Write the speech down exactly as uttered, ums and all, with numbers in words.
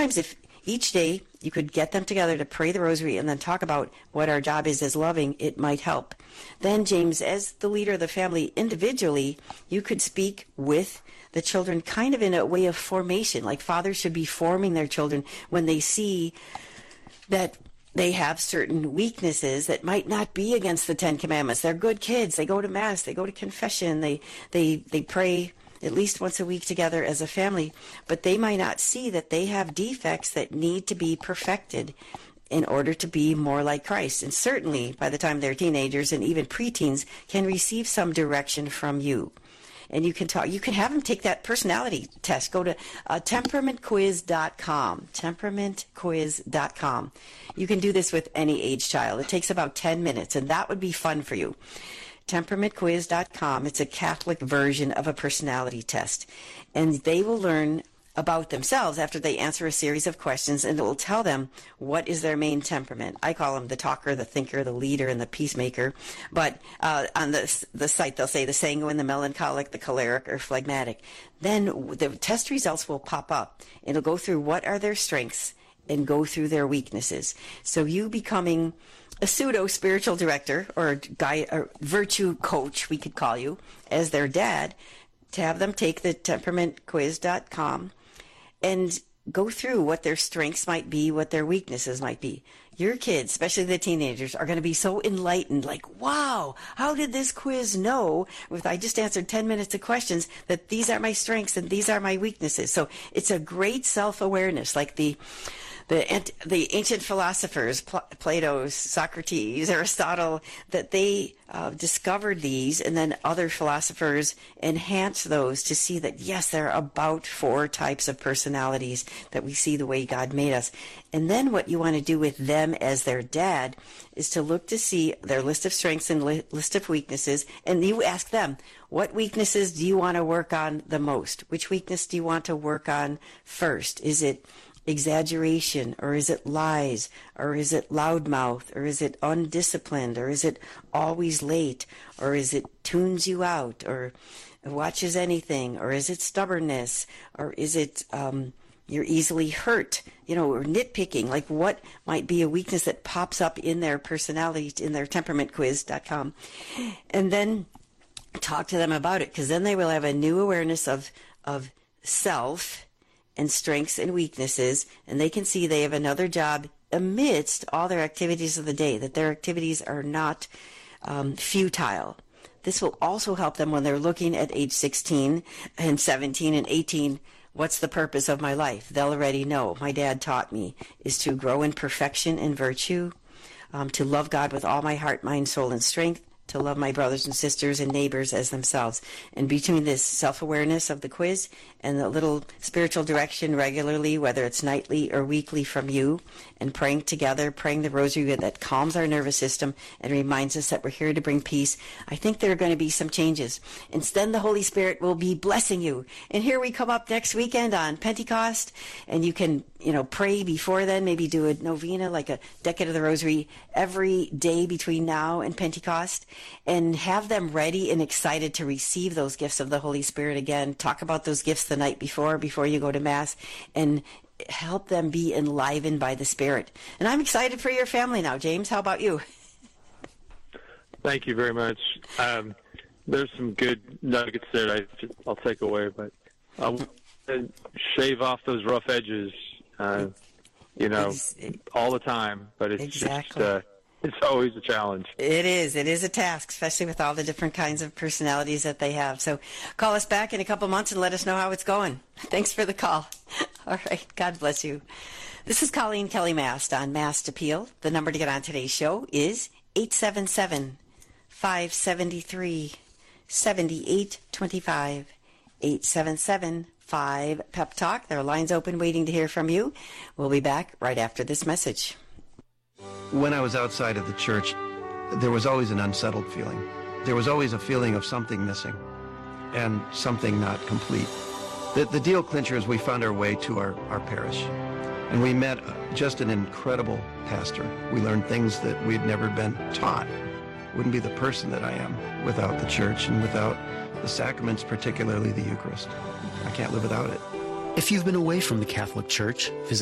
sometimes if each day you could get them together to pray the rosary and then talk about what our job is as loving, it might help. Then, James, as the leader of the family individually, you could speak with the children kind of in a way of formation, like fathers should be forming their children when they see that they have certain weaknesses that might not be against the Ten Commandments. They're good kids. They go to Mass. They go to confession. They, they, they pray at least once a week together as a family, but they might not see that they have defects that need to be perfected in order to be more like Christ. And certainly by the time they're teenagers and even preteens can receive some direction from you. And you can talk, you can have them take that personality test. Go to uh, temperament quiz dot com, temperament quiz dot com. You can do this with any age child. It takes about ten minutes, and that would be fun for you. temperament quiz dot com. It's a Catholic version of a personality test. And they will learn about themselves after they answer a series of questions, and it will tell them what is their main temperament. I call them the talker, the thinker, the leader, and the peacemaker. But uh, on the, the site, they'll say the sanguine, the melancholic, the choleric, or phlegmatic. Then the test results will pop up. It'll go through what are their strengths and go through their weaknesses. So you becoming a pseudo-spiritual director or guy, or virtue coach, we could call you, as their dad, to have them take the temperament quiz dot com and go through what their strengths might be, what their weaknesses might be. Your kids, especially the teenagers, are going to be so enlightened, like, wow, how did this quiz know, with I just answered ten minutes of questions, that these are my strengths and these are my weaknesses. So it's a great self-awareness, like the the the ancient philosophers, Plato, Socrates, Aristotle, that they uh, discovered these, and then other philosophers enhanced those to see that, yes, there are about four types of personalities that we see the way God made us. And then what you want to do with them as their dad is to look to see their list of strengths and li- list of weaknesses, and you ask them, what weaknesses do you want to work on the most? Which weakness do you want to work on first? Is it exaggeration, or is it lies, or is it loudmouth, or is it undisciplined, or is it always late, or is it tunes you out, or watches anything, or is it stubbornness, or is it um, you're easily hurt, you know, or nitpicking? Like, what might be a weakness that pops up in their personality, in their temperament quiz dot com, and then talk to them about it, because then they will have a new awareness of of self and strengths and weaknesses, and they can see they have another job amidst all their activities of the day, that their activities are not um, futile. This will also help them when they're looking at age sixteen and seventeen and eighteen, what's the purpose of my life? They'll already know. My dad taught me is to grow in perfection and virtue, um, to love God with all my heart, mind, soul, and strength, to love my brothers and sisters and neighbors as themselves. And between this self-awareness of the quiz and the little spiritual direction regularly, whether it's nightly or weekly from you, and praying together, praying the rosary that calms our nervous system and reminds us that we're here to bring peace, I think there are going to be some changes. And then the Holy Spirit will be blessing you. And here we come up next weekend on Pentecost, and you can, you know, pray before then, maybe do a novena, like a decade of the rosary every day between now and Pentecost, and have them ready and excited to receive those gifts of the Holy Spirit again. Talk about those gifts the night before, before you go to Mass, and help them be enlivened by the Spirit. And I'm excited for your family now. James, how about you? Thank you very much. Um, there's some good nuggets there I, I'll take away, but I'll shave off those rough edges, uh, you know, all the time. But it's exactly. just... Uh, It's always a challenge. It is. It is a task, especially with all the different kinds of personalities that they have. So call us back in a couple months and let us know how it's going. Thanks for the call. All right. God bless you. This is Colleen Kelly Mast on Mast Appeal. The number to get on today's show is eight seven seven, five seven three, seven eight two five. eight seven seven, five, P E P Talk. There are lines open waiting to hear from you. We'll be back right after this message. When I was outside of the church, there was always an unsettled feeling. There was always a feeling of something missing and something not complete. The, the deal clincher is we found our way to our, our parish, and we met just an incredible pastor. We learned things that we'd never been taught. Wouldn't be the person that I am without the church and without the sacraments, particularly the Eucharist. I can't live without it. If you've been away from the Catholic Church, visit